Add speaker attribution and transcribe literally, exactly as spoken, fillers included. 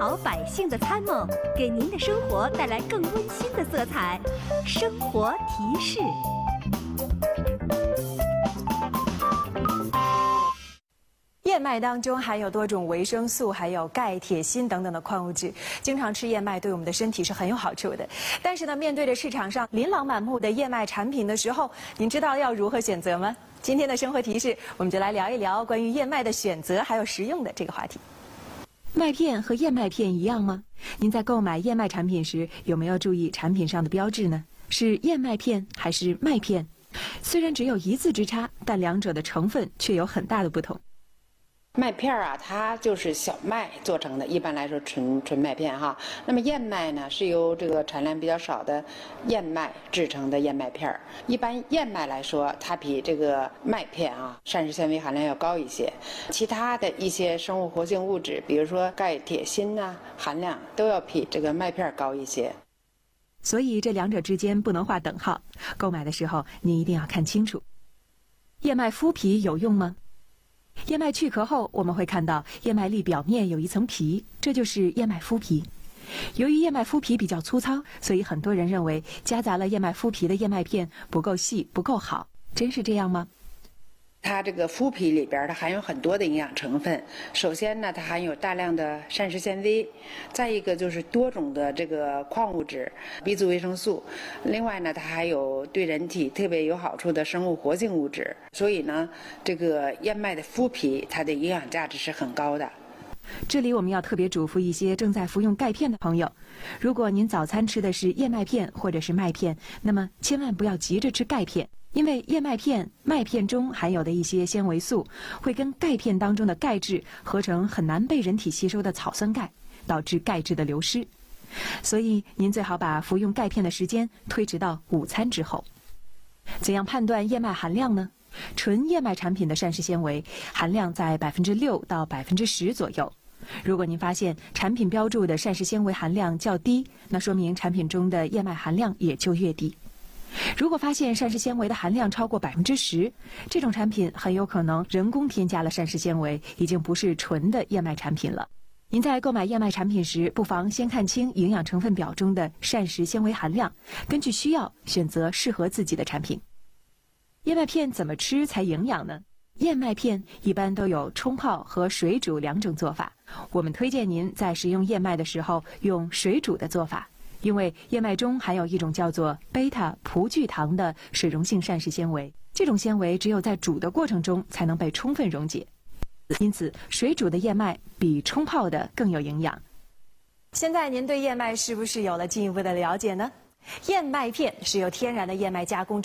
Speaker 1: 好百姓的参谋，给您的生活带来更温馨的色彩。生活提示。
Speaker 2: 燕麦当中含有多种维生素，还有钙、铁、锌等等的矿物质，经常吃燕麦对我们的身体是很有好处的。但是呢，面对着市场上琳琅满目的燕麦产品的时候，您知道要如何选择吗？今天的生活提示，我们就来聊一聊关于燕麦的选择还有食用的这个话题。麦片和燕麦片一样吗？您在购买燕麦产品时，有没有注意产品上的标志呢？是燕麦片还是麦片？虽然只有一字之差，但两者的成分却有很大的不同。
Speaker 3: 麦片啊，它就是小麦做成的，一般来说纯纯麦片哈。那么燕麦呢，是由这个产量比较少的燕麦制成的燕麦片。一般燕麦来说，它比这个麦片啊，膳食纤维含量要高一些。其他的一些生物活性物质，比如说钙、铁、锌呐，含量都要比这个麦片高一些。
Speaker 2: 所以这两者之间不能画等号。购买的时候，您一定要看清楚。燕麦麸皮有用吗？燕麦去壳后，我们会看到燕麦粒表面有一层皮，这就是燕麦麸皮。由于燕麦麸皮比较粗糙，所以很多人认为夹杂了燕麦麸皮的燕麦片不够细、不够好。真是这样吗？
Speaker 3: 它这个麸皮里边它含有很多的营养成分。首先呢，它含有大量的膳食纤维，再一个就是多种的这个矿物质、B 族维生素。另外呢，它还有对人体特别有好处的生物活性物质。所以呢，这个燕麦的麸皮它的营养价值是很高的。
Speaker 2: 这里我们要特别嘱咐一些正在服用钙片的朋友，如果您早餐吃的是燕麦片或者是麦片，那么千万不要急着吃钙片。因为燕麦片、麦片中含有的一些纤维素，会跟钙片当中的钙质合成很难被人体吸收的草酸钙，导致钙质的流失。所以您最好把服用钙片的时间推迟到午餐之后。怎样判断燕麦含量呢？纯燕麦产品的膳食纤维含量在百分之六到百分之十左右。如果您发现产品标注的膳食纤维含量较低，那说明产品中的燕麦含量也就越低。如果发现膳食纤维的含量超过百分之十，这种产品很有可能人工添加了膳食纤维，已经不是纯的燕麦产品了。您在购买燕麦产品时，不妨先看清营养成分表中的膳食纤维含量，根据需要选择适合自己的产品。燕麦片怎么吃才营养呢？燕麦片一般都有冲泡和水煮两种做法，我们推荐您在食用燕麦的时候用水煮的做法。因为燕麦中含有一种叫做贝塔葡聚糖的水溶性膳食纤维，这种纤维只有在煮的过程中才能被充分溶解，因此水煮的燕麦比冲泡的更有营养。现在您对燕麦是不是有了进一步的了解呢？燕麦片是由天然的燕麦加工